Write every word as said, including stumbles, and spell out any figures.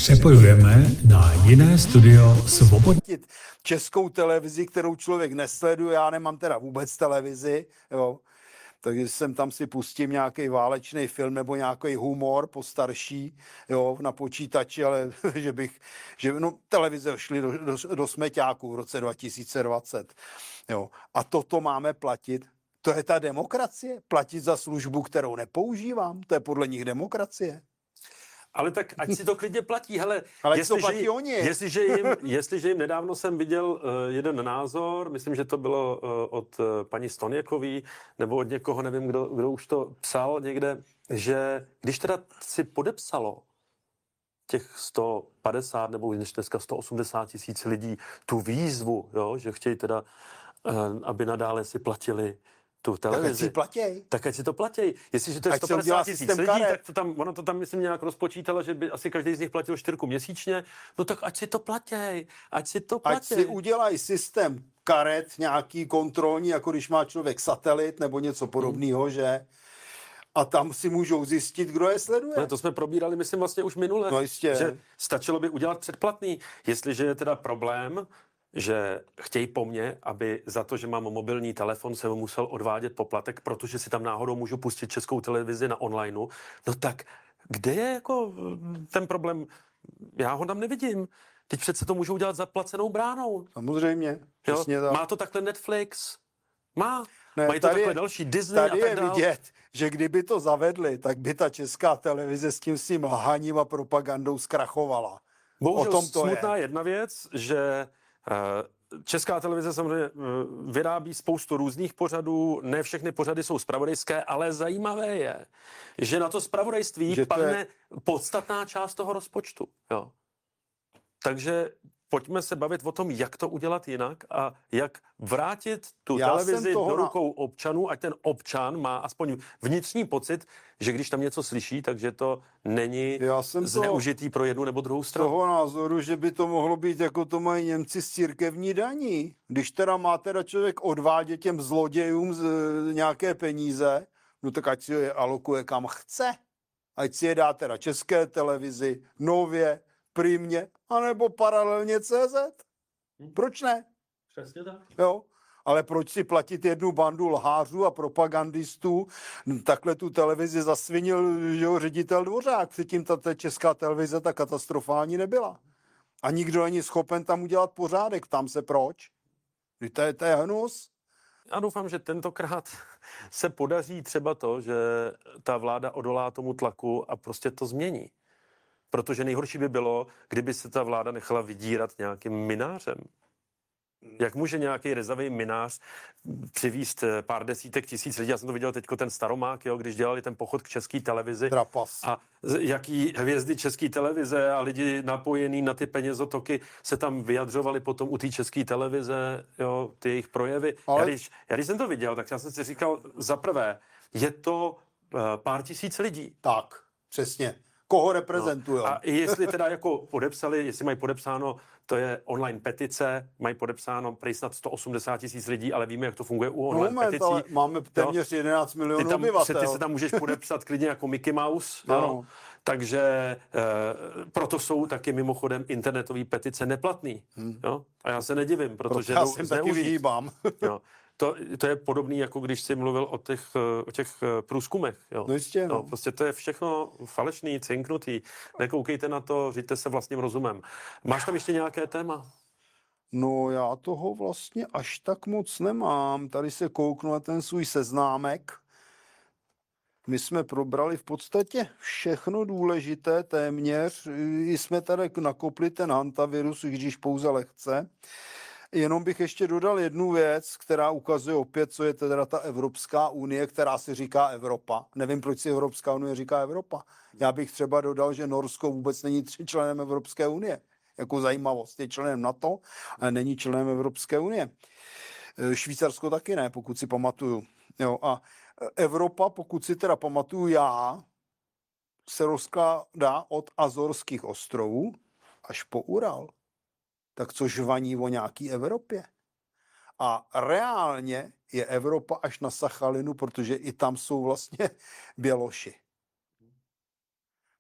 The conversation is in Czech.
Přepojujeme na jiné studio Svobodný. Českou televizi, kterou člověk nesleduje, já nemám teda vůbec televizi, jo. Takže jsem tam si pustím nějaký válečný film nebo nějaký humor postarší, jo, na počítači, ale že bych, že no, televize šly do, do, do smeťáků v roce dva tisíce dvacet, jo. A toto máme platit. To je ta demokracie? Platit za službu, kterou nepoužívám? To je podle nich demokracie? Ale tak ať si to klidně platí, hele. Ale jestli, to platí že, oni. Jestliže jim, jestliže jim nedávno jsem viděl uh, jeden názor, myslím, že to bylo uh, od uh, paní Stoniakový, nebo od někoho, nevím, kdo, kdo už to psal někde, že když teda si podepsalo těch sto padesát nebo už dneska sto osmdesát tisíc lidí tu výzvu, jo, že chtějí teda, uh, aby nadále si platili tu televizi. Tak ať si platěj. Tak ať si to platěj. Jestliže to je Ať sto se udělá padesát tisíc systém lidí, karet. tak to tam, ono to tam, myslím, nějak rozpočítalo, že by asi každý z nich platil čtyřku měsíčně. No tak ať si to platěj. Ať si to platěj. Ať si udělají systém karet nějaký kontrolní, jako když má člověk satelit nebo něco podobného, hmm. že? A tam si můžou zjistit, kdo je sleduje. No, to jsme probírali, myslím, vlastně už minule. No jistě. Že stačilo by udělat předplatný. Jestliže je teda problém, že chtějí po mně, aby za to, že mám mobilní telefon, jsem musel odvádět poplatek, protože si tam náhodou můžu pustit Českou televizi na onlineu, no tak kde je jako ten problém? Já ho tam nevidím. Teď přece to můžou dělat zaplacenou bránou. Samozřejmě. Přesně tak. Má to takhle Netflix? Má. Ne, Mají to takhle je, další Disney tady a tak je dál. vidět, že kdyby to zavedli, tak by ta Česká televize s tím svým lhaním a propagandou zkrachovala. Bohužel O tom to smutná je. jedna věc, že Česká televize samozřejmě vyrábí spoustu různých pořadů, ne všechny pořady jsou zpravodajské, ale zajímavé je, že na to zpravodajství Že to padne je... podstatná část toho rozpočtu. Jo. Takže pojďme se bavit o tom, jak to udělat jinak a jak vrátit tu Já televizi do na... rukou občanů, ať ten občan má aspoň vnitřní pocit, že když tam něco slyší, takže to není zneužitý pro jednu nebo druhou stranu. Toho názoru, že by to mohlo být, jako to mají Němci z církevní daní. Když teda má teda člověk odvádět těm zlodějům z, nějaké peníze, no tak ať si je alokuje kam chce. Ať si je dá teda České televizi, Nově, Primě, anebo paralelně C Z. Proč ne? Přesně tak. Jo. Ale proč si platit jednu bandu lhářů a propagandistů? Takhle tu televizi zasvinil, že jo, ředitel Dvořák. Předtím ta, ta Česká televize ta katastrofální nebyla. A nikdo není schopen tam udělat pořádek. Ptám se proč. To je, to je hnus. Já doufám, že tentokrát se podaří třeba to, že ta vláda odolá tomu tlaku a prostě to změní. Protože nejhorší by bylo, kdyby se ta vláda nechala vydírat nějakým minářem. Jak může nějaký rezavý minář přivízt pár desítek tisíc lidí? Já jsem to viděl teďko ten Staromák, jo, když dělali ten pochod k České televizi. Trapas. A jaký hvězdy České televize a lidi napojení na ty penězotoky se tam vyjadřovali potom u té České televize, jo, ty jejich projevy. Ale... Já, když, já když jsem to viděl, tak já jsem si říkal, za prvé, je to uh, pár tisíc lidí. Tak, přesně. Koho reprezentují. No. A jestli teda jako podepsali, jestli mají podepsáno, to je online petice, mají podepsáno prý snad sto osmdesát tisíc lidí, ale víme, jak to funguje u online Moment, peticí. ale máme téměř jedenáct milionů ty tam, obyvatel. Ty se tam můžeš podepsat klidně jako Mickey Mouse. No. No. Takže e, proto jsou taky mimochodem internetové petice neplatný. Hmm. Jo? A já se nedivím, protože já jsem taky vyhýbám. Jo. To, to je podobný, jako když jsi mluvil o těch, o těch průzkumech. Jo. No jistě, no. No, prostě to je všechno falešný, cinknutý. Nekoukejte na to, žijte se vlastním rozumem. Máš tam ještě nějaké téma? No já toho vlastně až tak moc nemám. Tady se kouknu na ten svůj seznámek. My jsme probrali v podstatě všechno důležité téměř. I jsme tady nakopli ten hantavirus, když pouze lehce. Jenom bych ještě dodal jednu věc, která ukazuje opět, co je teda ta Evropská unie, která se říká Evropa. Nevím, proč si Evropská unie říká Evropa. Já bych třeba dodal, že Norsko vůbec není členem Evropské unie. Jako zajímavost, je členem NATO, ale není členem Evropské unie. Švýcarsko taky ne, pokud si pamatuju. Jo, a Evropa, pokud si teda pamatuju já, se rozkládá od Azorských ostrovů až po Ural. Tak co žvaní o nějaký Evropě. A reálně je Evropa až na Sachalinu, protože i tam jsou vlastně Běloši.